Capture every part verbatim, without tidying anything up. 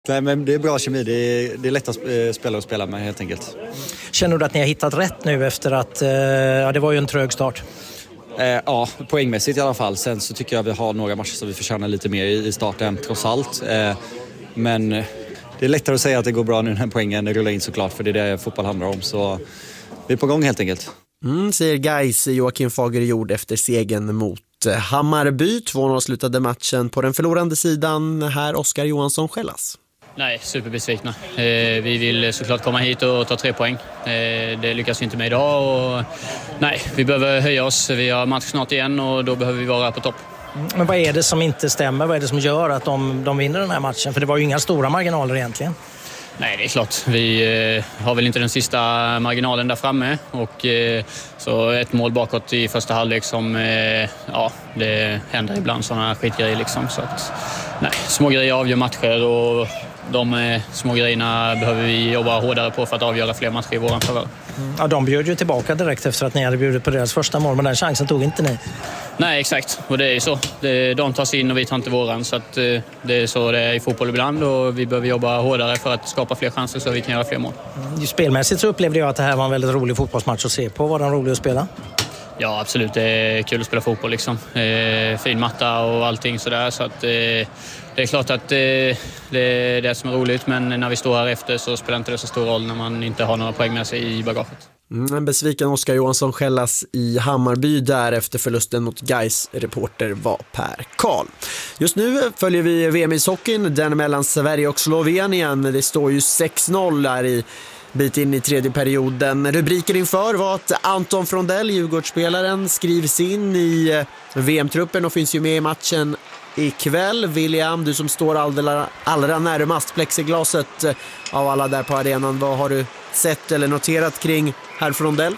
Nej, men det är bra kemi. Det är, det är lätt att spela och spela med helt enkelt. Känner du att ni har hittat rätt nu efter att, ja, det var ju en trög start? Eh, ja, poängmässigt i alla fall. Sen så tycker jag vi har några matcher som vi förtjänar lite mer i starten trots allt. Eh, men det är lättare att säga att det går bra nu när poängen rullar in såklart, för det är det fotboll handlar om. Så vi är på gång helt enkelt. Mm, säger Gais Joakim Fagerjord efter segern mot Hammarby. två noll slutade matchen på den förlorande sidan. Här Oskar Johansson Skällas. Nej, superbesvikna. Eh, vi vill såklart komma hit och ta tre poäng. Eh, det lyckas vi inte med idag. Och, nej, vi behöver höja oss. Vi har match snart igen och då behöver vi vara på topp. Men vad är det som inte stämmer? Vad är det som gör att de, de vinner den här matchen? För det var ju inga stora marginaler egentligen. Nej, det är klart. Vi eh, har väl inte den sista marginalen där framme. Och, eh, så ett mål bakåt i första halvlek som, eh, ja, det händer ibland sådana skitgrejer liksom. Så att, nej, små grejer avgör matcher och de eh, små grejerna behöver vi jobba hårdare på för att avgöra fler matcher i våran favör. Mm. Ja, de bjöd ju tillbaka direkt efter att ni hade bjudit på deras första mål, men den chansen tog inte ni. Nej, exakt. Och det är ju så. Det, de tar sig in och vi tar inte våran. Så att, eh, det är så det är i fotboll ibland och vi behöver jobba hårdare för att skapa fler chanser så att vi kan göra fler mål. Mm. Spelmässigt så upplevde jag att det här var en väldigt rolig fotbollsmatch att se på. Var den rolig att spela? Ja, absolut. Det är kul att spela fotboll liksom. Eh, fin matta och allting sådär. Så att, eh, det är klart att eh, det är det som är roligt, men när vi står här efter så spelar inte det så stor roll när man inte har några poäng med sig i bagaget. Mm, en besviken Oskar Johansson Skällas i Hammarby där efter förlusten mot Gais. Reporter var Per Karl. Just nu följer vi V M i-hockeyn, den mellan Sverige och Slovenien. Det står ju sex noll där i bit in i tredje perioden. Rubriken inför var att Anton Frondell, Djurgårdsspelaren, skrivs in i V M-truppen och finns ju med i matchen ikväll. William, du som står allra, allra närmast plexiglaset av alla där på arenan, vad har du sett eller noterat kring herr Frondell?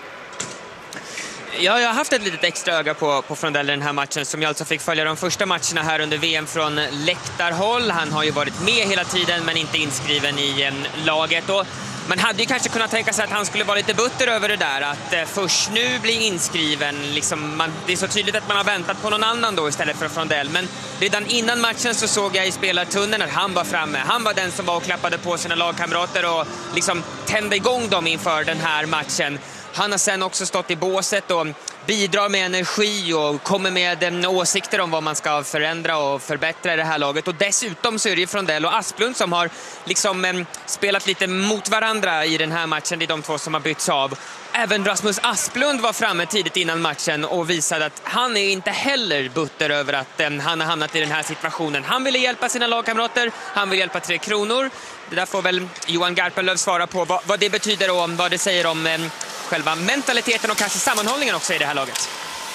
Ja, jag har haft ett litet extra öga på, på Frondell i den här matchen, som jag alltså fick följa de första matcherna här under V M från läktarhåll. Han har ju varit med hela tiden men inte inskriven i eh, laget, och man hade ju kanske kunnat tänka sig att han skulle vara lite butter över det där, att eh, först nu bli inskriven. Liksom, man, det är så tydligt att man har väntat på någon annan då istället för Frondell. Men redan innan matchen så såg jag i spelartunneln att han var framme. Han var den som var och klappade på sina lagkamrater och liksom tände igång dem inför den här matchen. Han har sen också stått i båset och bidrar med energi och kommer med åsikter om vad man ska förändra och förbättra i det här laget. Och dessutom så är det ju Frondell och Asplund som har liksom eh, spelat lite mot varandra i den här matchen. Det är de två som har bytts av. Även Rasmus Asplund var framme tidigt innan matchen och visade att han är inte heller butter över att eh, han har hamnat i den här situationen. Han ville hjälpa sina lagkamrater, han vill hjälpa Tre Kronor. Det där får väl Johan Garpenlöv svara på vad, vad det betyder och vad det säger om eh, själva mentaliteten och kanske sammanhållningen också i det här laget.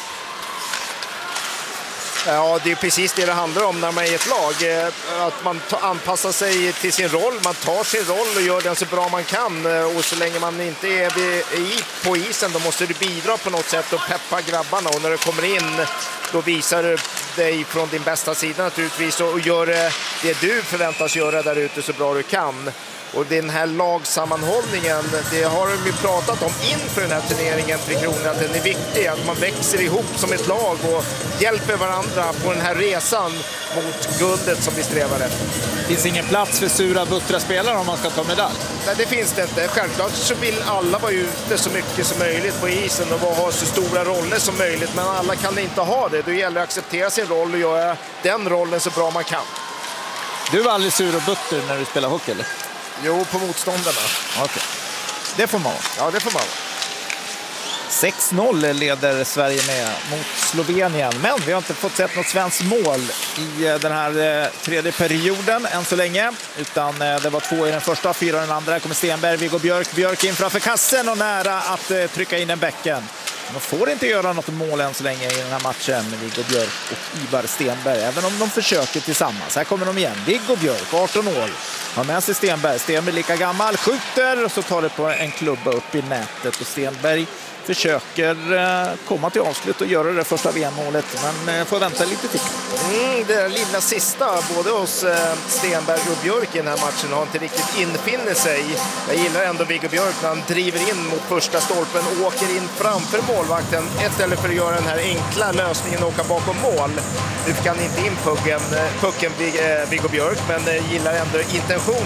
Ja, det är precis det det handlar om när man är ett lag. Att man anpassar sig till sin roll, man tar sin roll och gör den så bra man kan. Och så länge man inte är på isen, då måste du bidra på något sätt och peppa grabbarna. Och när du kommer in, då visar du dig från din bästa sida naturligtvis och gör det du förväntas göra där ute så bra du kan. Och den här lagsammanhållningen, det har de ju pratat om inför den här turneringen, Tre Kronor, att den är viktig, att man växer ihop som ett lag och hjälper varandra på den här resan mot guldet som vi strävar efter. Det finns ingen plats för sura, buttra spelare om man ska ta medalj? Nej, det finns det inte. Självklart så vill alla vara ute så mycket som möjligt på isen och ha så stora roller som möjligt, men alla kan inte ha det. Då gäller det att acceptera sin roll och göra den rollen så bra man kan. Du var aldrig sur och butter när du spelar hockey, eller? Jo, på motståndarna. Okej. Det får man. Ja, det får man. sex noll leder Sverige med mot Slovenien. Men vi har inte fått sett något svenskt mål i den här tredje perioden än så länge. Utan det var två i den första, fyra i den andra. Här kommer Stenberg, Viggo Björk. Björk in framför kassen och nära att trycka in en bäcken. De får inte göra något mål än så länge i den här matchen, Viggo Björk och Ivar Stenberg, även om de försöker tillsammans. Här kommer de igen. Viggo Björk, arton år, har med sig Stenberg. Stenberg lika gammal, skjuter och så tar det på en klubba upp i nätet. Och Stenberg försöker komma till avslut och göra det första V M-målet, men får vänta lite till. Mm, det lilla sista, både hos Stenberg och Björk i den här matchen, har inte riktigt infinner sig. Jag gillar ändå Viggo Björk när han driver in mot första stolpen och åker in framför målvakten istället för att göra den här enkla lösningen och åka bakom mål. Nu fick han inte in pucken, pucken Viggo Björk, men gillar ändå intention